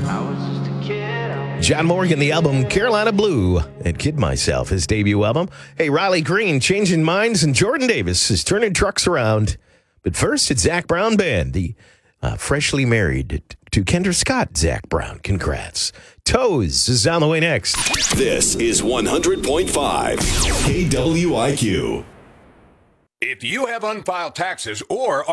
John Morgan, the album Carolina Blue, and Kid Myself, his debut album. Hey, Riley Green changing minds, and Jordan Davis is turning trucks around. But first, it's Zac Brown Band, the freshly married to Kendra Scott, Zac Brown. Congrats. Toes is on the way next. This is 100.5 KWIQ. If you have unfiled taxes or